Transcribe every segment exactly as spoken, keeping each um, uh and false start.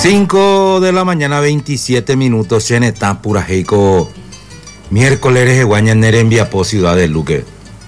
cinco de la mañana, veintisiete minutos, Chenetá, Purajeiko, miércoles de Guaña, Nerembiapó, Ciudad de Luque.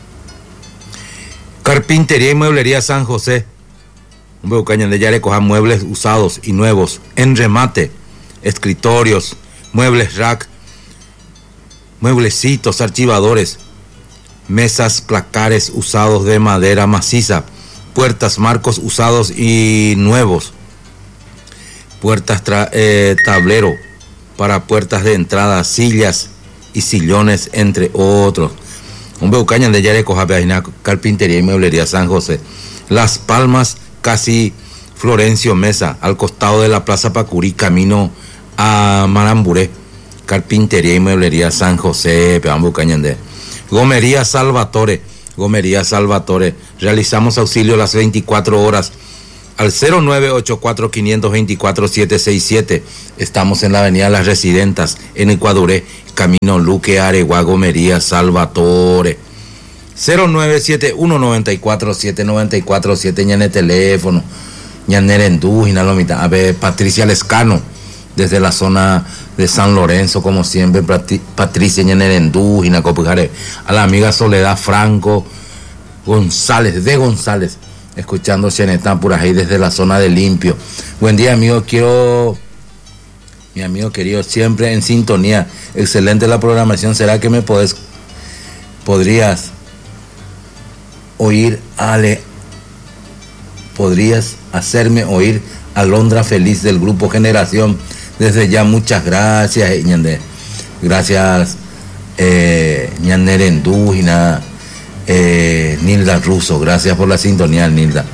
Carpintería y Mueblería San José. Un beucaña de Yare coja muebles usados y nuevos en remate, escritorios, muebles rack, mueblecitos, archivadores, mesas, placares usados de madera maciza, puertas, marcos usados y nuevos, puertas, tra- eh, tablero para puertas de entrada, sillas y sillones, entre otros. Un beucaña de Yare coja Carpintería y Mueblería San José. Las Palmas, casi Florencio Mesa, al costado de la Plaza Pacurí, camino a Maramburé. Carpintería y Mueblería San José, Peambu Cañandé. Gomería Salvatore, Gomería Salvatore. Realizamos auxilio las veinticuatro horas al cero nueve ocho cuatro, cinco dos cuatro, siete seis siete. Estamos en la avenida Las Residentas, en Ecuadoré, camino Luque, Areguá, Gomería Salvatore. cero nueve siete uno, nueve cuatro, siete nueve cuatro siete, ñane teléfono, ñanerendú, Ginalomita. A ver, Patricia Lescano, desde la zona de San Lorenzo, como siempre, Patricia Ñanerendú, Ginacopujare. A la amiga Soledad Franco González, de González, escuchando Chenetán Purají desde la zona de Limpio. Buen día, amigo, quiero, mi amigo querido, siempre en sintonía. Excelente la programación. ¿Será que me podés, podrías oír, Ale, podrías hacerme oír Alondra Feliz del grupo Generación? Desde ya, muchas gracias, ñande. Gracias, eh, Ñanerendú, eh, Nilda Russo, gracias por la sintonía, Nilda.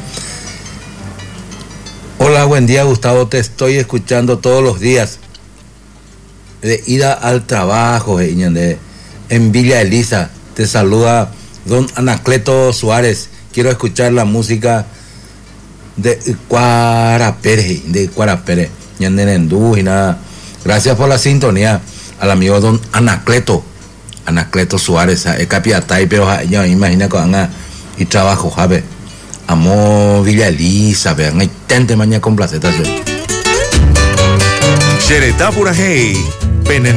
Hola, buen día, Gustavo, te estoy escuchando todos los días de ida al trabajo, eh, ñande. En Villa Elisa, te saluda don Anacleto Suárez. Quiero escuchar la música de Cuarapere, de Cuarapere, Ñanerendú y nada. Gracias por la sintonía. Al amigo don Anacleto, Anacleto Suárez, es capiatay, pero ya imagina que van a y trabajo, jabe. Amo Villa Elisa, vean, hay tente mañana con placeta. Chenetá Purají, Penen